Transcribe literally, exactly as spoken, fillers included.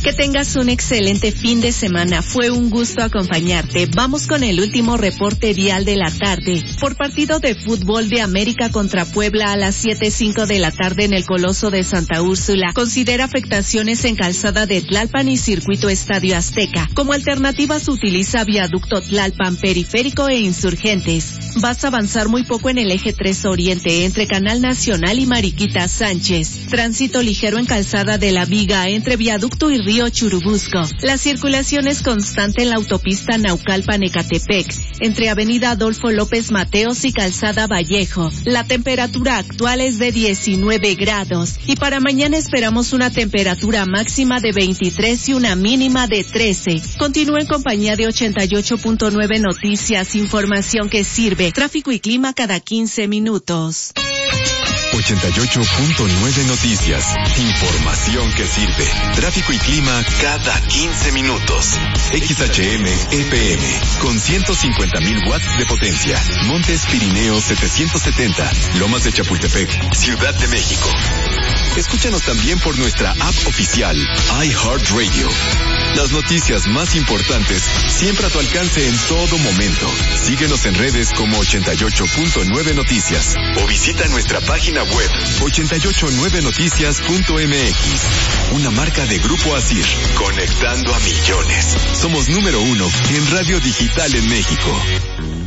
Que tengas un excelente fin de semana. Fue un gusto acompañarte. Vamos con el último reporte vial de la tarde. Por partido de fútbol de América contra Puebla a las siete cinco de la tarde en el Coloso de Santa Úrsula. Considera afectaciones en calzada de Tlalpan y circuito Estadio Azteca. Como alternativa se utiliza viaducto Tlalpan, periférico e insurgentes. Vas a avanzar muy poco en el eje tres Oriente entre Canal Nacional y Mariquita Sánchez. Tránsito ligero en calzada de la Viga entre viaducto y Río Churubusco. La circulación es constante en la autopista Naucalpan-Ecatepec, entre Avenida Adolfo López Mateos y Calzada Vallejo. La temperatura actual es de diecinueve grados y para mañana esperamos una temperatura máxima de veintitrés y una mínima de trece. Continúa en compañía de ochenta y ocho punto nueve Noticias, información que sirve. Tráfico y clima cada quince minutos. ochenta y ocho punto nueve Noticias, información que sirve. Tráfico y clima cada quince minutos. X H M E P M con ciento cincuenta mil watts de potencia. Montes Pirineos setecientos setenta, Lomas de Chapultepec, Ciudad de México. Escúchanos también por nuestra app oficial iHeartRadio. Las noticias más importantes siempre a tu alcance en todo momento. Síguenos en redes como ochenta y ocho punto nueve Noticias o visita nuestra página web ochenta y ocho nueve noticias punto m x. Una marca de Grupo Asir, conectando a millones. Somos número uno en radio digital en México.